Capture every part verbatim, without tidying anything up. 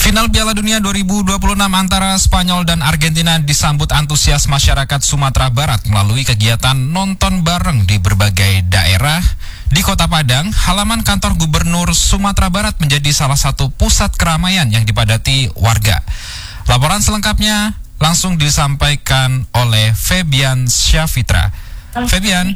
Final Piala Dunia dua ribu dua puluh enam antara Spanyol dan Argentina disambut antusias masyarakat Sumatera Barat melalui kegiatan nonton bareng di berbagai daerah. Di Kota Padang, halaman kantor Gubernur Sumatera Barat menjadi salah satu pusat keramaian yang dipadati warga. Laporan selengkapnya langsung disampaikan oleh Febian Syafitra. Febian.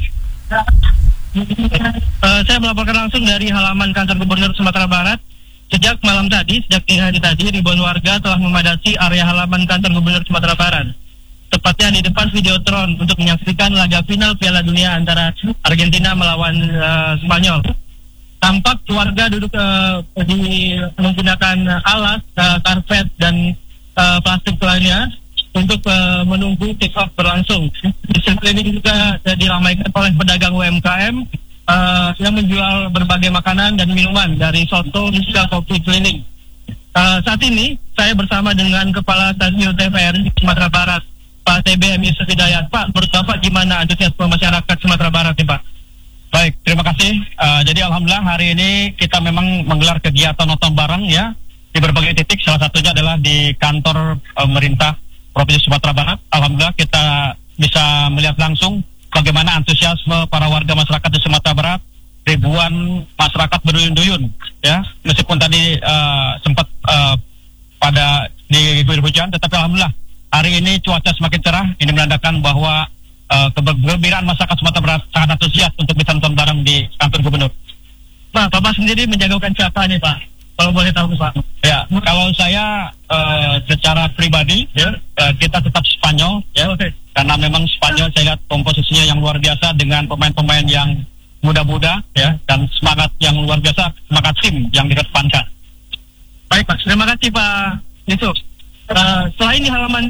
Uh, saya melaporkan langsung dari halaman kantor Gubernur Sumatera Barat. Sejak malam tadi, sejak dini hari tadi, ribuan warga telah memadati area halaman kantor Gubernur Sumatera Barat. Tepatnya di depan Videotron untuk menyaksikan laga final Piala Dunia antara Argentina melawan uh, Spanyol. Tampak warga duduk uh, di menggunakan alas, uh, karpet dan uh, plastik lainnya untuk uh, menunggu kick off berlangsung. Di sini juga uh, diramaikan oleh pedagang U M K M uh, yang menjual berbagai makanan dan minuman dari soto hingga kopi keliling. Uh, saat ini saya bersama dengan Kepala Stasiun T V R I Sumatera Barat, Pak T B M Yusuf Hidayat. Pak, menurut Bapak gimana antusiasme masyarakat Sumatera Barat nih Pak? Baik, terima kasih. Uh, jadi Alhamdulillah hari ini kita memang menggelar kegiatan nonton bareng ya di berbagai titik. Salah satunya adalah di kantor uh, pemerintah Provinsi Sumatera Barat. Alhamdulillah kita bisa melihat langsung bagaimana antusiasme para warga masyarakat di Sumatera Barat. Ribuan masyarakat berduyun-duyun ya, meskipun tadi uh, sempat uh, pada diguyur hujan, tetapi Alhamdulillah hari ini cuaca semakin cerah. Ini menandakan bahwa uh, kegembiraan masyarakat Sumatera Barat sangat antusias untuk bisa nonton bareng di kantor gubernur. Pak, Bapak sendiri menjagokan siapa nih Pak? Kalau boleh tahu Pak. Ya, kalau saya uh, secara pribadi ya, uh, kita tetap Spanyol ya, okay. Karena memang Spanyol saya lihat komposisinya yang luar biasa dengan pemain-pemain yang muda-muda ya, dan semangat yang luar biasa, semangat tim yang dikedepankan. Baik Pak, terima kasih Pak Yusuf. Uh, selain di halaman,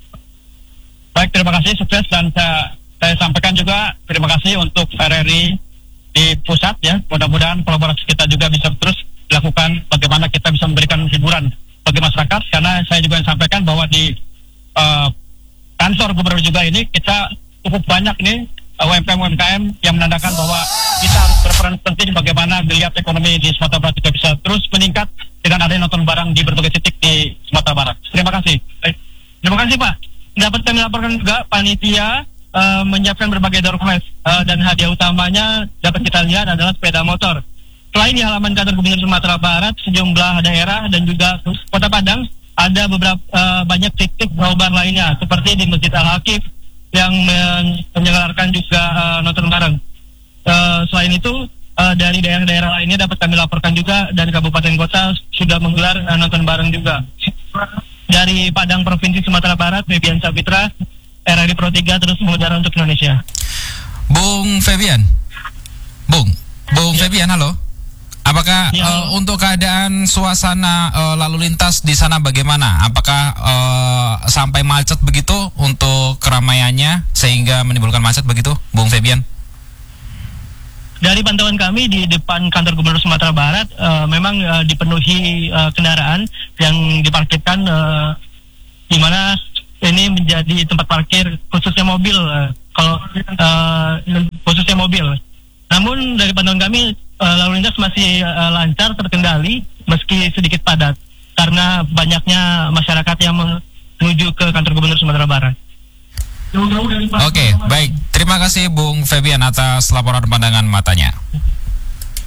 baik, terima kasih sukses, dan saya, saya sampaikan juga terima kasih untuk R R I di pusat ya. Mudah-mudahan kolaborasi kita juga bisa terus dilakukan, bagaimana kita bisa memberikan hiburan bagi masyarakat, karena saya juga yang sampaikan bahwa di uh, kantor gubernur juga ini kita cukup banyak nih U M K M U M K M yang menandakan bahwa kita harus berperan penting bagaimana geliat ekonomi di Sumatera Barat juga bisa terus meningkat dengan adanya nonton bareng di berbagai titik di Sumatera Barat. Terima kasih. Baik. Terima kasih Pak. Dapat kami laporkan juga panitia uh, menyiapkan berbagai door prize uh, dan hadiah utamanya dapat kita lihat adalah sepeda motor. Selain di halaman kantor Gubernur Sumatera Barat, sejumlah daerah dan juga Kota Padang ada beberapa uh, banyak titik nobar lainnya seperti di Masjid Al-Hakif yang menyelenggarakan juga uh, nonton bareng. Uh, selain itu uh, dari daerah-daerah lainnya dapat kami laporkan juga dari kabupaten kota sudah menggelar uh, nonton bareng juga. Dari Padang Provinsi Sumatera Barat, Febian Syafitra, R R I Pro tiga terus mengudara untuk Indonesia. Bung Febian, Bung, Bung ya. Febian, halo. Apakah ya, uh, untuk keadaan suasana uh, lalu lintas di sana bagaimana? Apakah uh, sampai macet begitu untuk keramaiannya sehingga menimbulkan macet begitu, Bung Febian? Dari pantauan kami di depan kantor Gubernur Sumatera Barat uh, memang uh, dipenuhi uh, kendaraan yang diparkirkan, uh, di mana ini menjadi tempat parkir khususnya mobil, uh, kalau uh, khususnya mobil. Namun dari pantauan kami uh, lalu lintas masih uh, lancar terkendali meski sedikit padat karena banyaknya masyarakat yang menuju ke kantor Gubernur Sumatera Barat. Oke, okay, baik. Terima kasih Bung Febian atas laporan pandangan matanya.